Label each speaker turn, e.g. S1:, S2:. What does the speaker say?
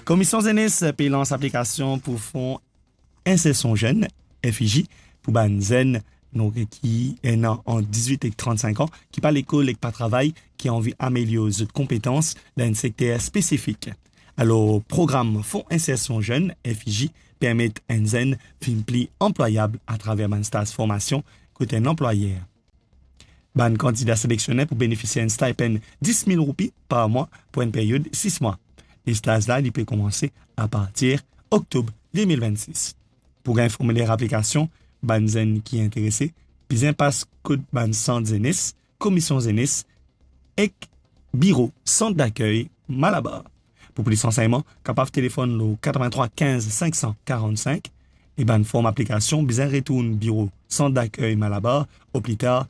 S1: Commission Zenis puis lance application pour fonds insertion jeune, FIJ, pour ban zen, donc qui est en 18 et 35 ans, qui pas l'école et qui pas travail, qui a envie d'améliorer ses compétences dans un secteur spécifique. Alors, programme fonds insertion jeune, FIJ, permet un zen pli employable à travers un stage formation côté un employeur. Ban candidat sélectionné pour bénéficier d'un stipend 10 000 roupies par mois pour une période de 6 mois. Les stages là, il peut commencer à partir octobre 2026. Pour un formulaire application, ban zen qui est intéressé, puis un passe code ban centre Zenis, commission Zenis, et bureau centre d'accueil Malabar. Pour plus d'enseignements, capable téléphone le 83 15 545 et ban forme application, bien retourne bureau centre d'accueil Malabar au plus tard